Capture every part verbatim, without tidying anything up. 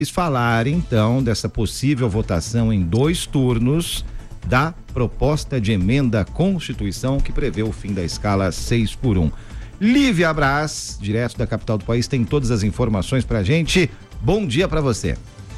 falar então dessa possível votação em dois turnos da proposta de emenda à Constituição que prevê o fim da escala seis por um. Lívia Braz, direto da capital do país, tem todas as informações pra gente. Bom dia pra você.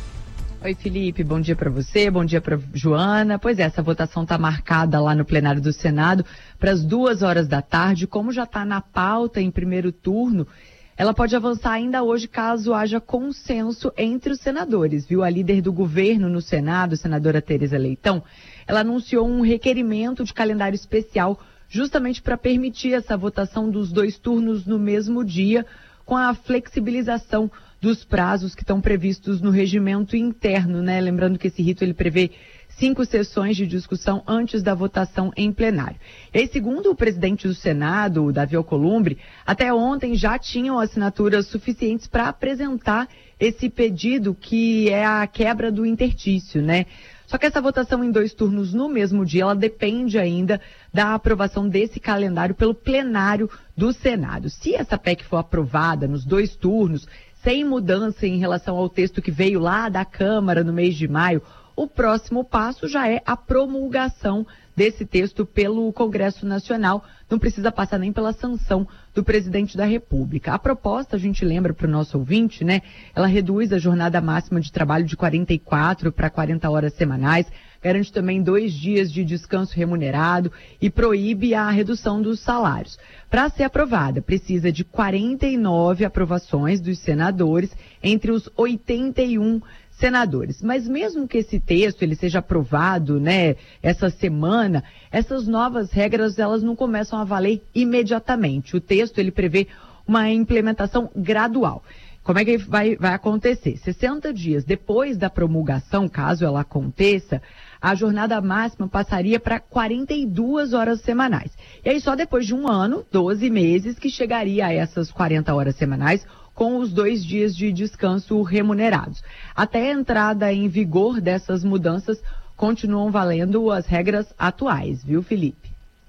Oi, Felipe, bom dia para você, bom dia para Joana. Pois é, essa votação está marcada lá no plenário do Senado para as duas horas da tarde. Como já está na pauta em primeiro turno, ela pode avançar ainda hoje caso haja consenso entre os senadores, viu? A líder do governo no Senado, a senadora Tereza Leitão, ela anunciou um requerimento de calendário especial justamente para permitir essa votação dos dois turnos no mesmo dia, com a flexibilização dos prazos que estão previstos no regimento interno, né? Lembrando que esse rito ele prevê cinco sessões de discussão antes da votação em plenário. E aí, segundo o presidente do Senado, o Davi Alcolumbre, até ontem já tinham assinaturas suficientes para apresentar esse pedido que é a quebra do interstício, né? Só que essa votação em dois turnos no mesmo dia, ela depende ainda da aprovação desse calendário pelo plenário do Senado. Se essa P E C for aprovada nos dois turnos, sem mudança em relação ao texto que veio lá da Câmara no mês de maio, o próximo passo já é a promulgação desse texto pelo Congresso Nacional. Não precisa passar nem pela sanção do presidente da República. A proposta, a gente lembra para o nosso ouvinte, né? Ela reduz a jornada máxima de trabalho de quarenta e quatro para quarenta horas semanais, garante também dois dias de descanso remunerado e proíbe a redução dos salários. Para ser aprovada, precisa de quarenta e nove aprovações dos senadores entre os oitenta e um senadores. Mas mesmo que esse texto ele seja aprovado, né, essa semana, essas novas regras elas não começam a valer imediatamente. O texto ele prevê uma implementação gradual. Como é que vai, vai acontecer? sessenta dias depois da promulgação, caso ela aconteça, a jornada máxima passaria para quarenta e duas horas semanais. E aí só depois de um ano, doze meses, que chegaria a essas quarenta horas semanais, com os dois dias de descanso remunerados. Até a entrada em vigor dessas mudanças, continuam valendo as regras atuais, viu, Felipe?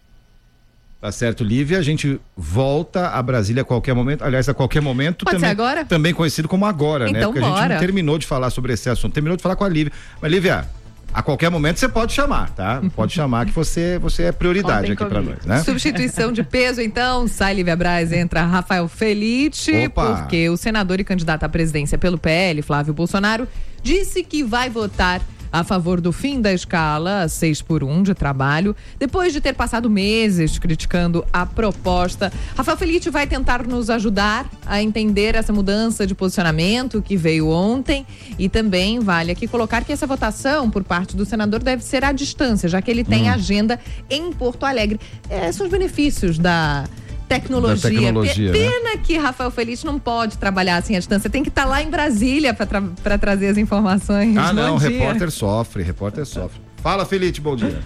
Tá certo, Lívia. A gente volta a Brasília a qualquer momento. Aliás, a qualquer momento. Pode também, ser agora? Também conhecido como agora, então, né? Porque bora. a gente não terminou de falar sobre esse assunto. Terminou de falar com a Lívia. Mas, Lívia, a qualquer momento você pode chamar, tá? Pode chamar que você, você é prioridade aqui para nós, né? Substituição de peso, então, sai Lívia Braz, entra Rafael Felite, Opa. Porque o senador e candidato à presidência pelo P L, Flávio Bolsonaro, disse que vai votar a favor do fim da escala seis por um de trabalho, depois de ter passado meses criticando a proposta. Rafael Felite vai tentar nos ajudar a entender essa mudança de posicionamento que veio ontem e também vale aqui colocar que essa votação por parte do senador deve ser à distância, já que ele tem hum. agenda em Porto Alegre. É, são os benefícios da tecnologia. Da tecnologia, Pena né? que Rafael Felite não pode trabalhar assim à distância, tem que estar tá lá em Brasília para tra- trazer as informações. Ah, não, bom dia. repórter sofre, repórter sofre. Fala, Felite, bom dia.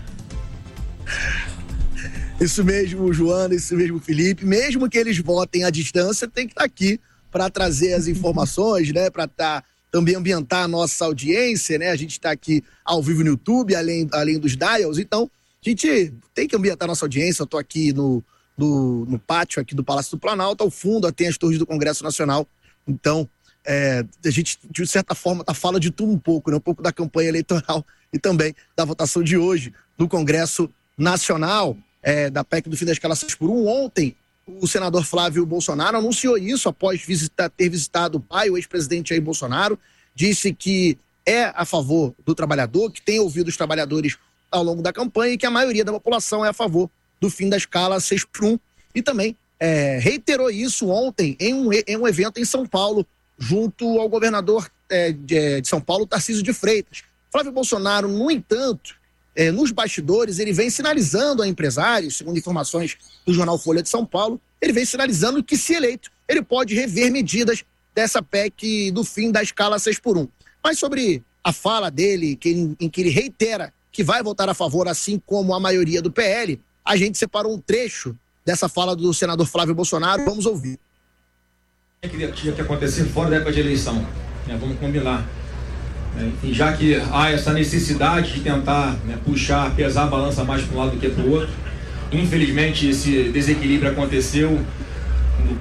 Isso mesmo, Joana, isso mesmo, Felipe. Mesmo que eles votem à distância, tem que estar tá aqui para trazer as informações, né? Para tá, também ambientar a nossa audiência, né? A gente está aqui ao vivo no YouTube, além, além dos dials, então a gente tem que ambientar a nossa audiência. Eu estou aqui no Do, no pátio aqui do Palácio do Planalto, ao fundo tem as torres do Congresso Nacional. Então, é, a gente, de certa forma, tá, fala de tudo um pouco, né? Um pouco da campanha eleitoral e também da votação de hoje do Congresso Nacional, é, da P E C do fim da escala seis por um. Ontem, o senador Flávio Bolsonaro anunciou isso após visitar, ter visitado o pai, o ex-presidente Jair Bolsonaro, disse que é a favor do trabalhador, que tem ouvido os trabalhadores ao longo da campanha e que a maioria da população é a favor do fim da escala seis por um, e também é, reiterou isso ontem em um, em um evento em São Paulo, junto ao governador é, de, de São Paulo, Tarcísio de Freitas. Flávio Bolsonaro, no entanto, é, nos bastidores, ele vem sinalizando a empresários, segundo informações do jornal Folha de São Paulo, ele vem sinalizando que, se eleito, ele pode rever medidas dessa P E C do fim da escala seis por um. Mas sobre a fala dele, que, em, em que ele reitera que vai votar a favor, assim como a maioria do P L, a gente separou um trecho dessa fala do senador Flávio Bolsonaro. Vamos ouvir. Que tinha que acontecer fora da época de eleição, né? Vamos combinar. Enfim, já que há essa necessidade de tentar, né, puxar, pesar a balança mais para um lado do que para o outro, infelizmente esse desequilíbrio aconteceu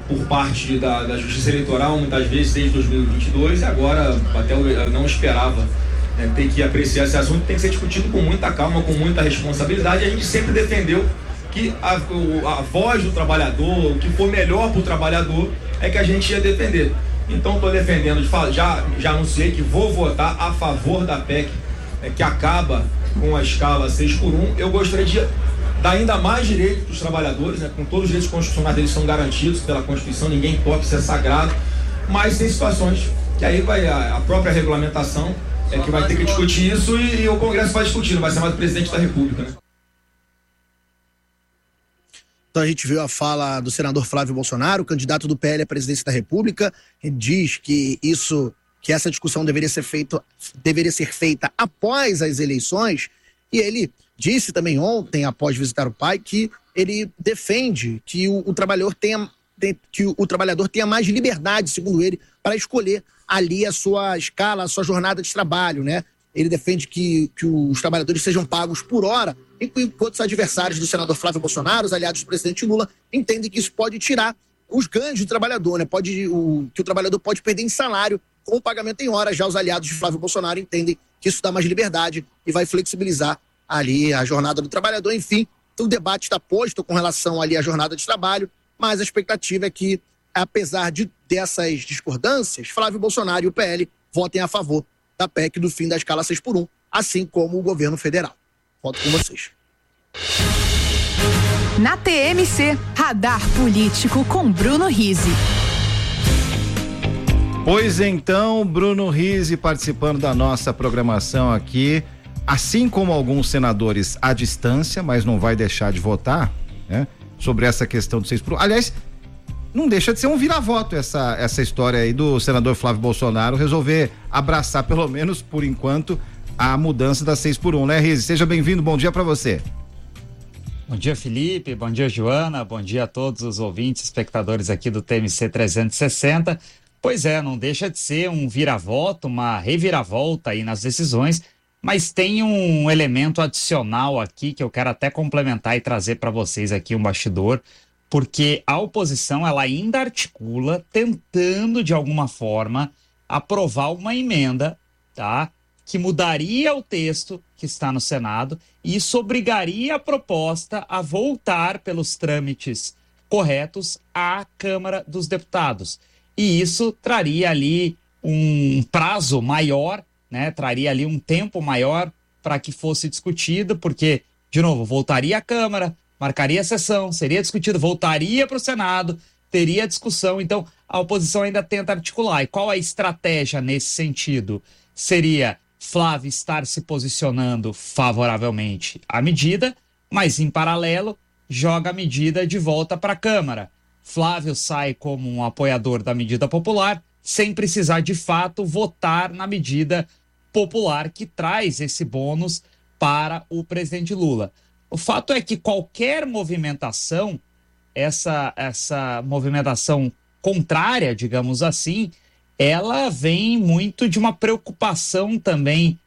por parte da, da Justiça Eleitoral, muitas vezes desde dois mil e vinte e dois, e agora até eu não esperava né, ter que apreciar esse assunto, tem que ser discutido com muita calma, com muita responsabilidade. A gente sempre defendeu que a, a voz do trabalhador, o que for melhor para o trabalhador, é que a gente ia defender. Então estou defendendo, já, já anunciei que vou votar a favor da P E C, é, que acaba com a escala seis por um. Eu gostaria de dar ainda mais direitos para os trabalhadores, né, com todos os direitos constitucionais deles são garantidos pela Constituição, ninguém toca, isso é sagrado, mas tem situações que aí vai a, a própria regulamentação é que vai ter que discutir isso e, e o Congresso vai discutir, não vai ser mais o presidente da República, né? Então a gente viu a fala do senador Flávio Bolsonaro, candidato do P L à presidência da República. Ele diz que isso, que essa discussão deveria ser feita, deveria ser feita após as eleições. E ele disse também ontem, após visitar o pai, que ele defende que o, o trabalhador tenha, que o, o trabalhador tenha mais liberdade, segundo ele, para escolher ali a sua escala, a sua jornada de trabalho, né? Ele defende que, que os trabalhadores sejam pagos por hora, enquanto os adversários do senador Flávio Bolsonaro, os aliados do presidente Lula, entendem que isso pode tirar os ganhos do trabalhador, né? Pode, o, que o trabalhador pode perder em salário com o pagamento em horas. Já os aliados de Flávio Bolsonaro entendem que isso dá mais liberdade e vai flexibilizar ali a jornada do trabalhador. Enfim, o debate está posto com relação ali à jornada de trabalho, mas a expectativa é que, apesar de, dessas discordâncias, Flávio Bolsonaro e o P L votem a favor da P E C do fim da escala seis por um, assim como o governo federal. Volto com vocês. Na T M C, Radar Político com Bruno Rizzi. Pois então, Bruno Rizzi participando da nossa programação aqui, assim como alguns senadores à distância, mas não vai deixar de votar, né, sobre essa questão do seis por um. Aliás, não deixa de ser um vira-voto essa, essa história aí do senador Flávio Bolsonaro resolver abraçar, pelo menos por enquanto, a mudança da seis por um, né, Rizzi? Seja bem-vindo, bom dia para você. Bom dia, Felipe, bom dia, Joana, bom dia a todos os ouvintes, espectadores aqui do T M C trezentos e sessenta. Pois é, não deixa de ser um vira-voto, uma reviravolta aí nas decisões, mas tem um elemento adicional aqui que eu quero até complementar e trazer para vocês aqui um bastidor, porque a oposição ela ainda articula, tentando de alguma forma aprovar uma emenda, tá, que mudaria o texto que está no Senado e isso obrigaria a proposta a voltar pelos trâmites corretos à Câmara dos Deputados. E isso traria ali um prazo maior, né, traria ali um tempo maior para que fosse discutido, porque, de novo, voltaria à Câmara, marcaria a sessão, seria discutido, voltaria para o Senado, teria discussão. Então, a oposição ainda tenta articular. E qual a estratégia nesse sentido? Seria Flávio estar se posicionando favoravelmente à medida, mas, em paralelo, joga a medida de volta para a Câmara. Flávio sai como um apoiador da medida popular, sem precisar, de fato, votar na medida popular que traz esse bônus para o presidente Lula. O fato é que qualquer movimentação, essa, essa movimentação contrária, digamos assim, ela vem muito de uma preocupação também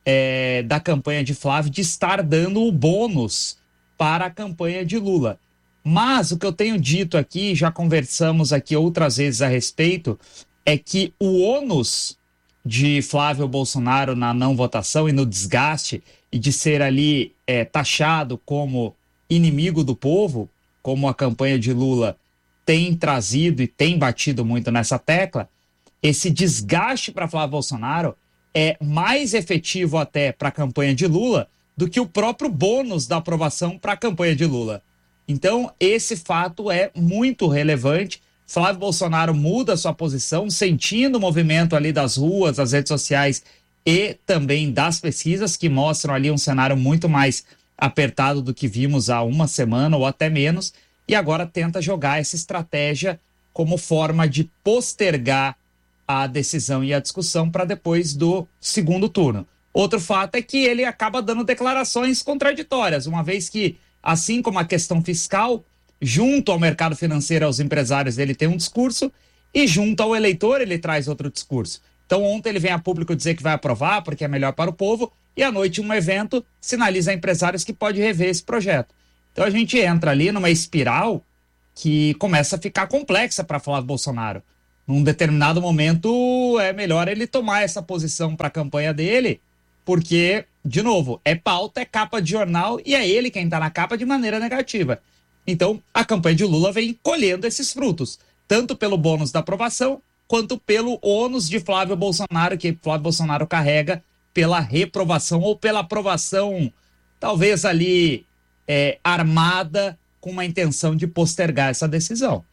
é, da campanha de Flávio de estar dando o bônus para a campanha de Lula. Mas o que eu tenho dito aqui, já conversamos aqui outras vezes a respeito, é que o ônus de Flávio Bolsonaro na não votação e no desgaste e de ser ali é, taxado como inimigo do povo, como a campanha de Lula tem trazido e tem batido muito nessa tecla, esse desgaste para Flávio Bolsonaro é mais efetivo até para a campanha de Lula do que o próprio bônus da aprovação para a campanha de Lula. Então, esse fato é muito relevante. Flávio Bolsonaro muda sua posição, sentindo o movimento ali das ruas, das redes sociais e também das pesquisas, que mostram ali um cenário muito mais apertado do que vimos há uma semana ou até menos, e agora tenta jogar essa estratégia como forma de postergar a decisão e a discussão para depois do segundo turno. Outro fato é que ele acaba dando declarações contraditórias, uma vez que, assim como a questão fiscal, junto ao mercado financeiro, aos empresários, ele tem um discurso, e junto ao eleitor ele traz outro discurso. Então ontem ele vem a público dizer que vai aprovar porque é melhor para o povo, e à noite um evento sinaliza a empresários que pode rever esse projeto. Então a gente entra ali numa espiral que começa a ficar complexa para Flávio Bolsonaro. Num determinado momento, é melhor ele tomar essa posição para a campanha dele, porque, de novo, é pauta, é capa de jornal e é ele quem está na capa de maneira negativa. Então, a campanha de Lula vem colhendo esses frutos, tanto pelo bônus da aprovação, quanto pelo ônus de Flávio Bolsonaro, que Flávio Bolsonaro carrega pela reprovação ou pela aprovação, talvez ali é, armada, com uma intenção de postergar essa decisão.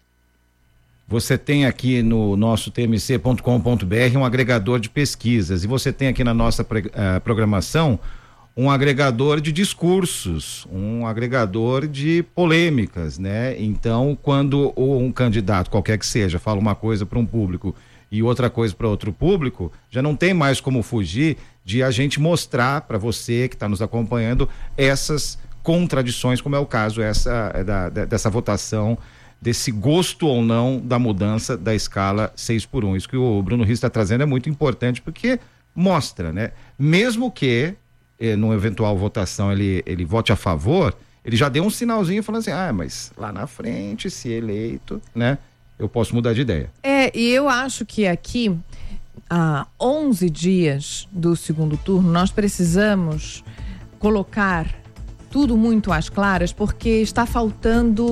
Você tem aqui no nosso t m c ponto com ponto b r um agregador de pesquisas e você tem aqui na nossa uh, programação um agregador de discursos, um agregador de polêmicas, né? Então, quando um candidato, qualquer que seja, fala uma coisa para um público e outra coisa para outro público, já não tem mais como fugir de a gente mostrar para você que está nos acompanhando essas contradições, como é o caso essa, da, dessa votação, desse gosto ou não da mudança da escala seis por um. Isso que o Bruno Rios está trazendo é muito importante, porque mostra, né? Mesmo que eh, numa eventual votação ele, ele vote a favor, ele já deu um sinalzinho falando assim, ah, mas lá na frente, se eleito, né, eu posso mudar de ideia. É, e eu acho que aqui, há onze dias do segundo turno, nós precisamos colocar tudo muito às claras, porque está faltando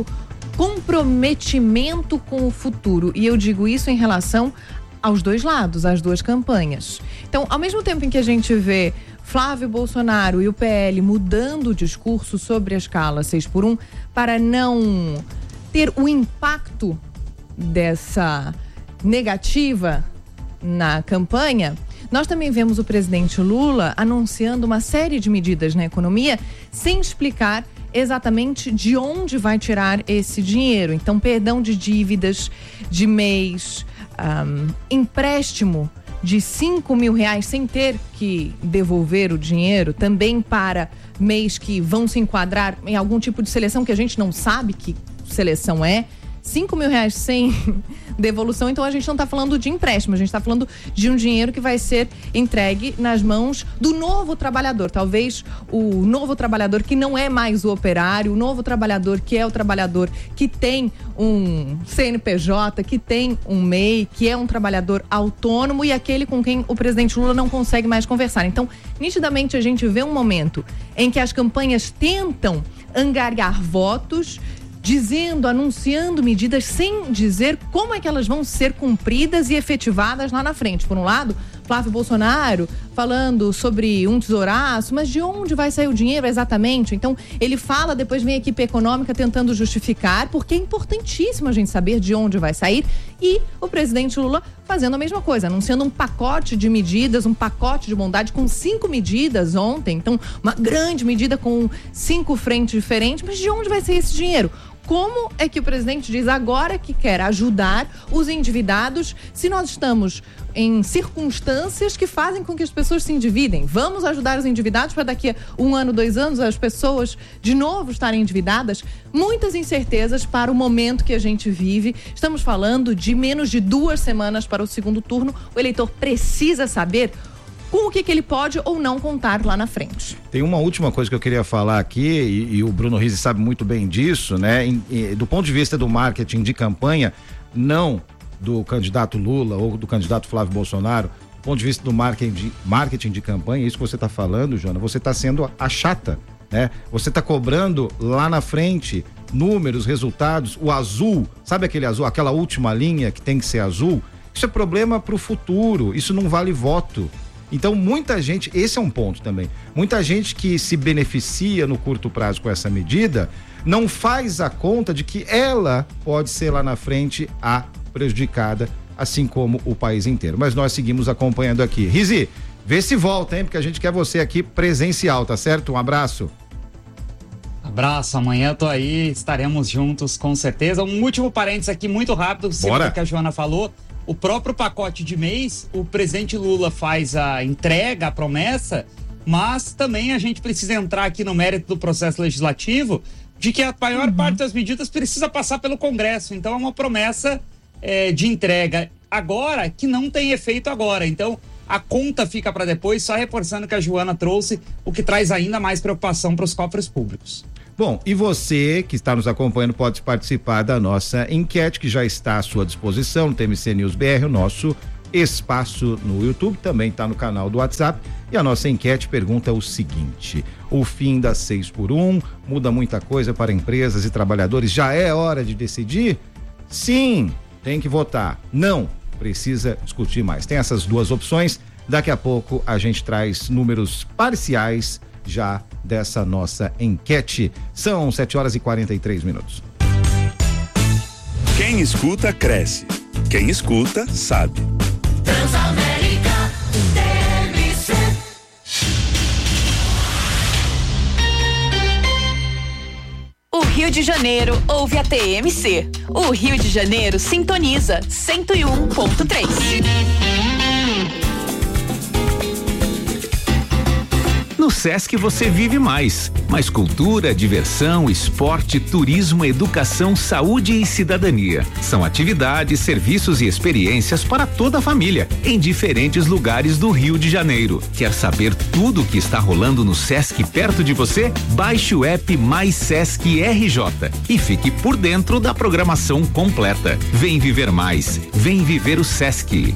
comprometimento com o futuro. E eu digo isso em relação aos dois lados, às duas campanhas. Então, ao mesmo tempo em que a gente vê Flávio Bolsonaro e o P L mudando o discurso sobre a escala seis por um para não ter o impacto dessa negativa na campanha, nós também vemos o presidente Lula anunciando uma série de medidas na economia sem explicar exatamente de onde vai tirar esse dinheiro. Então, perdão de dívidas de mês, um, empréstimo de cinco mil reais sem ter que devolver o dinheiro, também para mês que vão se enquadrar em algum tipo de seleção que a gente não sabe que seleção é. cinco mil reais sem devolução, então a gente não está falando de empréstimo, a gente está falando de um dinheiro que vai ser entregue nas mãos do novo trabalhador, talvez o novo trabalhador que não é mais o operário, o novo trabalhador que é o trabalhador que tem um C N P J, que tem um M E I, que é um trabalhador autônomo e aquele com quem o presidente Lula não consegue mais conversar. Então, nitidamente a gente vê um momento em que as campanhas tentam angariar votos, dizendo, anunciando medidas sem dizer como é que elas vão ser cumpridas e efetivadas lá na frente. Por um lado, Flávio Bolsonaro falando sobre um tesouraço, mas de onde vai sair o dinheiro exatamente? Então, ele fala, depois vem a equipe econômica tentando justificar, porque é importantíssimo a gente saber de onde vai sair, e o presidente Lula fazendo a mesma coisa, anunciando um pacote de medidas, um pacote de bondade com cinco medidas ontem, então uma grande medida com cinco frentes diferentes, mas de onde vai sair esse dinheiro? Como é que o presidente diz agora que quer ajudar os endividados se nós estamos em circunstâncias que fazem com que as pessoas se endividem? Vamos ajudar os endividados para daqui a um ano, dois anos, as pessoas de novo estarem endividadas? Muitas incertezas para o momento que a gente vive. Estamos falando de menos de duas semanas para o segundo turno. O eleitor precisa saber com o que, que ele pode ou não contar lá na frente. Tem uma última coisa que eu queria falar aqui, e, e o Bruno Rios sabe muito bem disso, né? Em, em, do ponto de vista do marketing de campanha, não do candidato Lula ou do candidato Flávio Bolsonaro, do ponto de vista do marketing de, marketing de campanha, isso que você está falando, Joana, você está sendo a chata, né? Você está cobrando lá na frente números, resultados, o azul, sabe aquele azul, aquela última linha que tem que ser azul? Isso é problema para o futuro, isso não vale voto. Então, muita gente, esse é um ponto também, muita gente que se beneficia no curto prazo com essa medida, não faz a conta de que ela pode ser lá na frente a prejudicada, assim como o país inteiro. Mas nós seguimos acompanhando aqui. Rizi, vê se volta, hein, porque a gente quer você aqui presencial, tá certo? Um abraço. Abraço, amanhã eu tô aí, estaremos juntos com certeza. Um último parênteses aqui muito rápido, sempre que a Joana falou. O próprio pacote de mês, o presidente Lula faz a entrega, a promessa, mas também a gente precisa entrar aqui no mérito do processo legislativo de que a maior uhum. parte das medidas precisa passar pelo Congresso. Então é uma promessa é, de entrega agora que não tem efeito agora. Então a conta fica para depois, só reforçando que a Joana trouxe, o que traz ainda mais preocupação para os cofres públicos. Bom, e você que está nos acompanhando pode participar da nossa enquete que já está à sua disposição no T M C News B R, o nosso espaço no YouTube, também está no canal do WhatsApp. E a nossa enquete pergunta o seguinte: o fim das seis por um muda muita coisa para empresas e trabalhadores? Já é hora de decidir? Sim, tem que votar. Não, precisa discutir mais. Tem essas duas opções. Daqui a pouco a gente traz números parciais já dessa nossa enquete. São sete horas e quarenta e três minutos. Quem escuta, cresce. Quem escuta, sabe. Transamérica T M C. O Rio de Janeiro ouve a T M C. O Rio de Janeiro sintoniza cento e um ponto três. No Sesc você vive mais. Mais cultura, diversão, esporte, turismo, educação, saúde e cidadania. São atividades, serviços e experiências para toda a família, em diferentes lugares do Rio de Janeiro. Quer saber tudo o que está rolando no Sesc perto de você? Baixe o app Mais Sesc R J e fique por dentro da programação completa. Vem viver mais. Vem viver o Sesc.